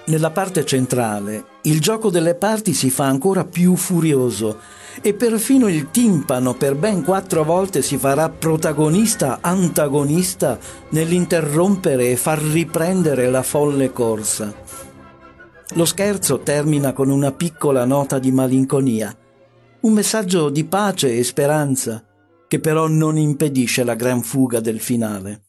Nella parte centrale, il gioco delle parti si fa ancora più furioso e perfino il timpano per ben 4 volte si farà protagonista-antagonista nell'interrompere e far riprendere la folle corsa. Lo scherzo termina con una piccola nota di malinconia, un messaggio di pace e speranza, che però non impedisce la gran fuga del finale.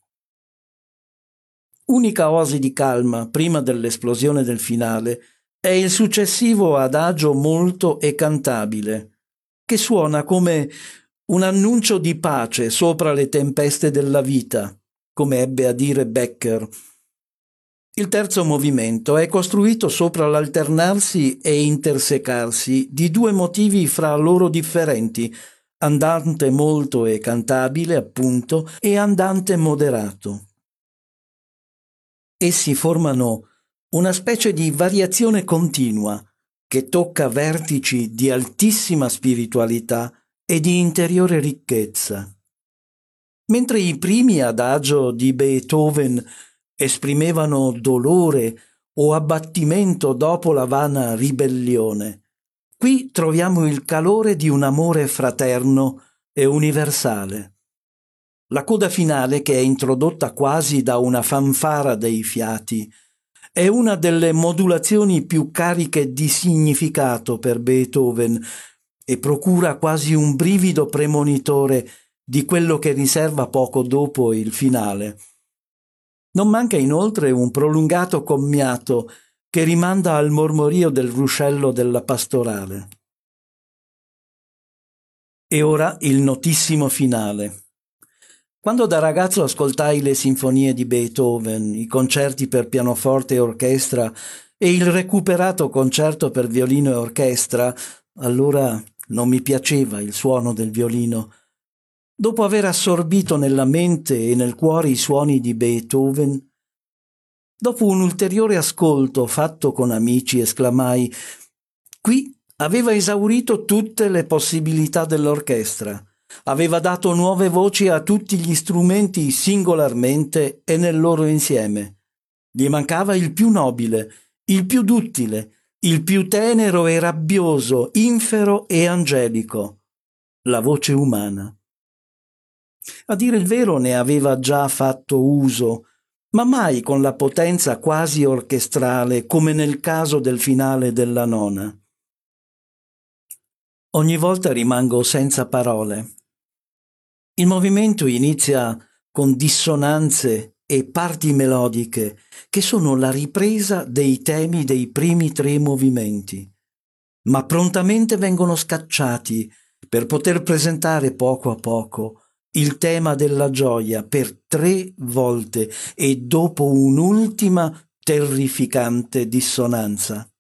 Unica oasi di calma prima dell'esplosione del finale è il successivo adagio molto e cantabile, che suona come un annuncio di pace sopra le tempeste della vita, come ebbe a dire Becker. Il terzo movimento è costruito sopra l'alternarsi e intersecarsi di 2 motivi fra loro differenti, andante molto e cantabile, appunto, e andante moderato. Essi formano una specie di variazione continua che tocca vertici di altissima spiritualità e di interiore ricchezza. Mentre i primi adagio di Beethoven esprimevano dolore o abbattimento dopo la vana ribellione, qui troviamo il calore di un amore fraterno e universale. La coda finale, che è introdotta quasi da una fanfara dei fiati, è una delle modulazioni più cariche di significato per Beethoven e procura quasi un brivido premonitore di quello che riserva poco dopo il finale. Non manca inoltre un prolungato commiato che rimanda al mormorio del ruscello della pastorale. E ora il notissimo finale. Quando da ragazzo ascoltai le sinfonie di Beethoven, i concerti per pianoforte e orchestra e il recuperato concerto per violino e orchestra, allora non mi piaceva il suono del violino. Dopo aver assorbito nella mente e nel cuore i suoni di Beethoven, dopo un ulteriore ascolto fatto con amici, esclamai: qui aveva esaurito tutte le possibilità dell'orchestra. Aveva dato nuove voci a tutti gli strumenti singolarmente e nel loro insieme. Gli mancava il più nobile, il più duttile, il più tenero e rabbioso, infero e angelico, la voce umana. A dire il vero ne aveva già fatto uso, ma mai con la potenza quasi orchestrale come nel caso del finale della nona. Ogni volta rimango senza parole. Il movimento inizia con dissonanze e parti melodiche che sono la ripresa dei temi dei primi 3 movimenti, ma prontamente vengono scacciati per poter presentare poco a poco il tema della gioia per 3 volte e dopo un'ultima terrificante dissonanza.